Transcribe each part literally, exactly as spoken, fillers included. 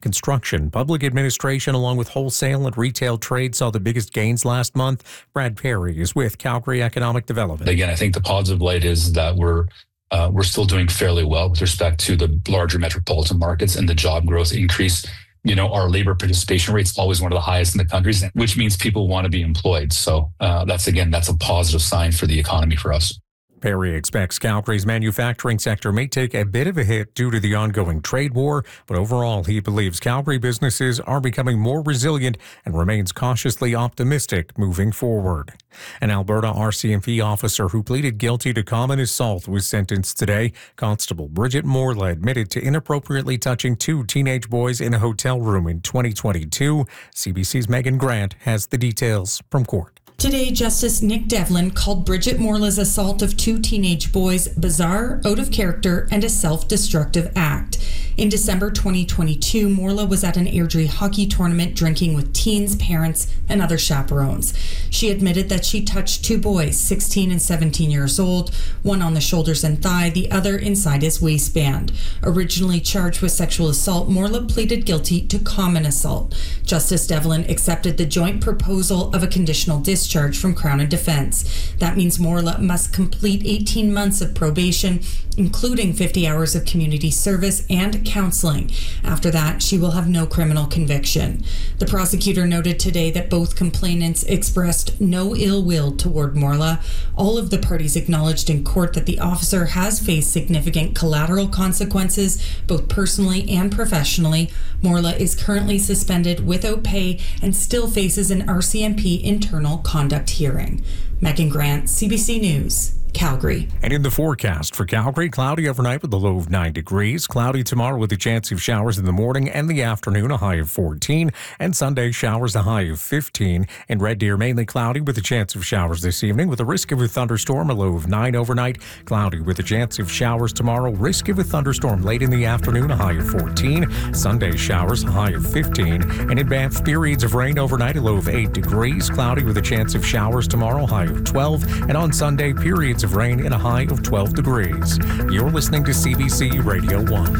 construction, public administration, along with wholesale and retail trade saw the biggest gains last month. Brad Perry is with Calgary Economic Development. Again, I think the positive light is that we're uh, we're still doing fairly well with respect to the larger metropolitan markets and the job growth increase. You know, our labor participation rate is always one of the highest in the country, which means people want to be employed. So uh, that's, again, that's a positive sign for the economy for us. Perry expects Calgary's manufacturing sector may take a bit of a hit due to the ongoing trade war, but overall he believes Calgary businesses are becoming more resilient and remains cautiously optimistic moving forward. An Alberta R C M P officer who pleaded guilty to common assault was sentenced today. Constable Bridget Morla admitted to inappropriately touching two teenage boys in a hotel room in twenty twenty-two. C B C's Megan Grant has the details from court. Today, Justice Nick Devlin called Bridget Morla's assault of two teenage boys bizarre, out of character, and a self-destructive act. In December twenty twenty-two, Morla was at an Airdrie hockey tournament drinking with teens, parents, and other chaperones. She admitted that she touched two boys, sixteen and seventeen years old, one on the shoulders and thigh, the other inside his waistband. Originally charged with sexual assault, Morla pleaded guilty to common assault. Justice Devlin accepted the joint proposal of a conditional discharge from Crown and Defence. That means Morla must complete eighteen months of probation, including fifty hours of community service and counseling. After that, she will have no criminal conviction. The prosecutor noted today that both complainants expressed no ill will toward Morla. All of the parties acknowledged in court that the officer has faced significant collateral consequences, both personally and professionally. Morla is currently suspended without pay and still faces an R C M P internal conduct hearing. Megan Grant, C B C News, Calgary. And in the forecast for Calgary, cloudy overnight with a low of nine degrees. Cloudy tomorrow with a chance of showers in the morning and the afternoon, a high of fourteen. And Sunday, showers, a high of fifteen. In Red Deer, mainly cloudy with a chance of showers this evening with a risk of a thunderstorm, a low of nine overnight. Cloudy with a chance of showers tomorrow, risk of a thunderstorm late in the afternoon, a high of fourteen. Sunday, showers, a high of fifteen. And in Banff, periods of rain overnight, a low of eight degrees. Cloudy with a chance of showers tomorrow, high of twelve. And on Sunday, periods of rain and a high of twelve degrees. You're listening to C B C Radio one.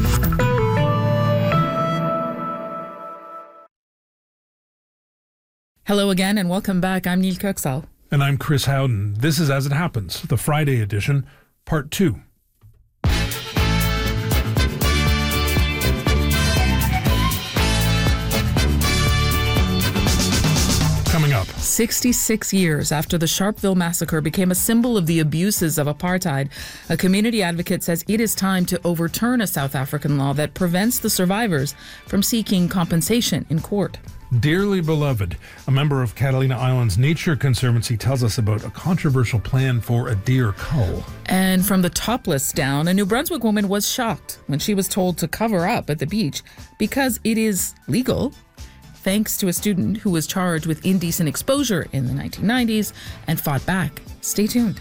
Hello again and welcome back. I'm Neil Kirksall. And I'm Chris Howden. This is As It Happens, the Friday edition, part two. Coming up. sixty-six years after the Sharpeville massacre became a symbol of the abuses of apartheid, a community advocate says it is time to overturn a South African law that prevents the survivors from seeking compensation in court. Dearly Beloved, a member of Catalina Island's Nature Conservancy, tells us about a controversial plan for a deer cull. And from the topless down, a New Brunswick woman was shocked when she was told to cover up at the beach because it is legal, thanks to a student who was charged with indecent exposure in the nineteen nineties and fought back. Stay tuned.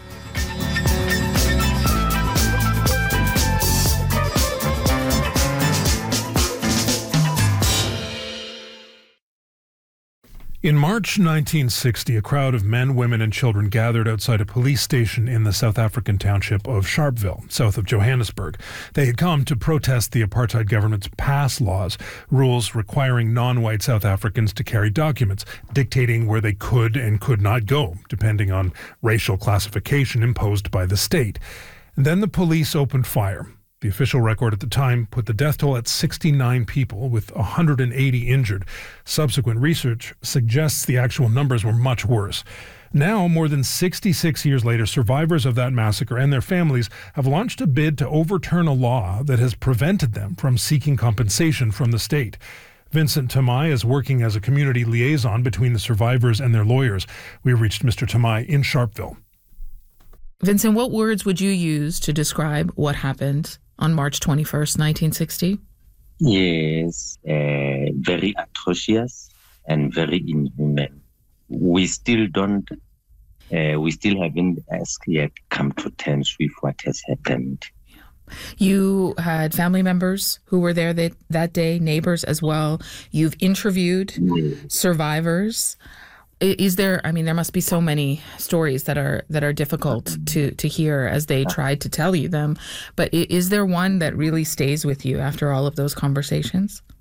In March nineteen sixty, a crowd of men, women, and children gathered outside a police station in the South African township of Sharpeville, south of Johannesburg. They had come to protest the apartheid government's pass laws, rules requiring non-white South Africans to carry documents, dictating where they could and could not go, depending on racial classification imposed by the state. And then the police opened fire. The official record at the time put the death toll at sixty-nine people, with one hundred eighty injured. Subsequent research suggests the actual numbers were much worse. Now, more than sixty-six years later, survivors of that massacre and their families have launched a bid to overturn a law that has prevented them from seeking compensation from the state. Vincent Tamai is working as a community liaison between the survivors and their lawyers. We reached Mister Tamai in Sharpeville. Vincent, what words would you use to describe what happened on March twenty-first, nineteen sixty? Yes, uh, very atrocious and very inhuman. We still don't, uh, we still haven't as yet come to terms with what has happened. You had family members who were there that, that day, neighbors as well. You've interviewed yes. survivors. Is there, I mean, there must be so many stories that are that are difficult to, to hear as they tried to tell you them. But is there one that really stays with you after all of those conversations?